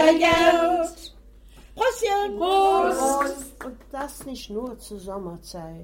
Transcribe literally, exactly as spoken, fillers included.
Geld. Prostchen. Prost. Und das nicht nur zur Sommerzeit.